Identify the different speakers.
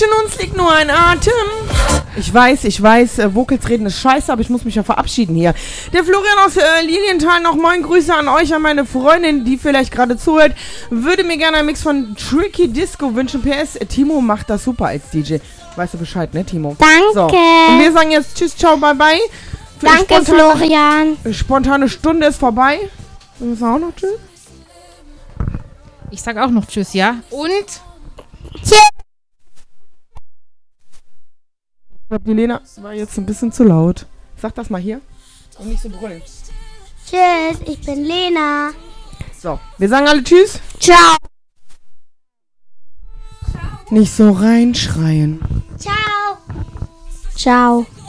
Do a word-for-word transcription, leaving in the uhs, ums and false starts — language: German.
Speaker 1: Zwischen uns liegt nur ein Atem. Ich weiß, ich weiß, äh, Vocals reden ist scheiße, aber ich muss mich ja verabschieden hier. Der Florian aus äh, Lilienthal, noch moin Grüße an euch, an meine Freundin, die vielleicht gerade zuhört. Würde mir gerne einen Mix von Tricky Disco wünschen. P S, Timo macht das super als D J. Weißt du Bescheid, ne, Timo?
Speaker 2: Danke.
Speaker 1: So. Und wir sagen jetzt tschüss, ciao, bye, bye. Für
Speaker 2: Danke,
Speaker 1: spontane,
Speaker 2: Florian.
Speaker 1: Spontane Stunde ist vorbei. Wir sagen auch noch tschüss.
Speaker 3: Ich sag auch noch tschüss, ja? Und?
Speaker 2: Tschüss.
Speaker 1: Ich glaube, die Lena war jetzt ein bisschen zu laut. Sag das mal hier und nicht so brüllen.
Speaker 2: Tschüss, ich bin Lena.
Speaker 1: So, wir sagen alle tschüss.
Speaker 2: Ciao.
Speaker 1: Nicht so reinschreien.
Speaker 2: Ciao. Ciao.